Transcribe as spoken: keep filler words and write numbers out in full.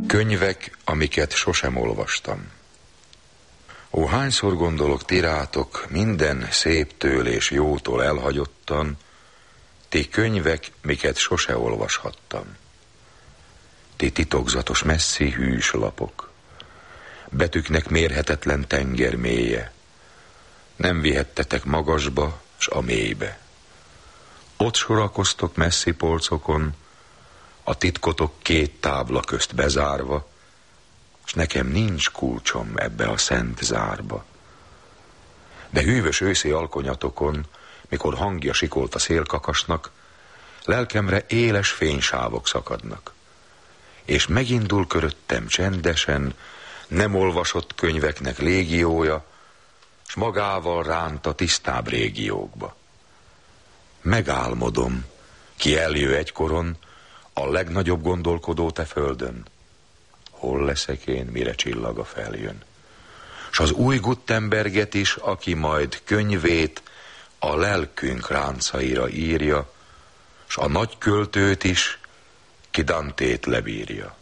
Könyvek, amiket sosem olvastam. Ó, hányszor gondolok ti rátok, minden széptől és jótól elhagyottan, ti könyvek, miket sose olvashattam. Ti titokzatos messzi hűs lapok, betűknek mérhetetlen tenger mélye, nem vihettetek magasba, s a mélybe. Ott sorakoztok messzi polcokon, a titkotok két tábla közt bezárva, s nekem nincs kulcsom ebbe a szent zárba. De hűvös őszi alkonyatokon, mikor hangja sikolt a szélkakasnak, lelkemre éles fénysávok szakadnak, és megindul köröttem csendesen nem olvasott könyveknek légiója, s magával ránt a tisztább régiókba. Megálmodom, ki eljő egykoron, a legnagyobb gondolkodó te földön. Hol leszek én, mire csillaga feljön? S az új Gutenberget is, aki majd könyvét a lelkünk ráncaira írja, s a nagy költőt is, ki Dantét lebírja.